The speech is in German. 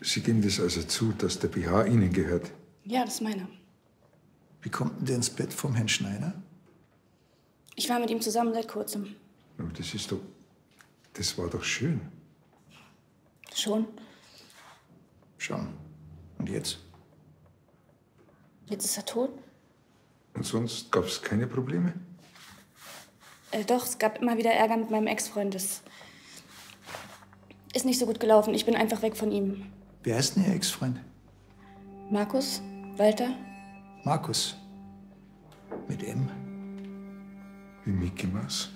Sie geben das also zu, dass der BH Ihnen gehört? Ja, das ist meiner. Wie kommt denn der ins Bett vom Herrn Schneider? Ich war mit ihm zusammen seit kurzem. Aber das ist doch... Das war doch schön. Schon? Schon. Und jetzt? Jetzt ist er tot? Und sonst gab es keine Probleme? Doch, es gab immer wieder Ärger mit meinem Ex-Freund. Das ist nicht so gut gelaufen. Ich bin einfach weg von ihm. Wer ist denn Ihr Ex-Freund? Markus? Walter? Markus. Mit M. Wie Mickey Mouse?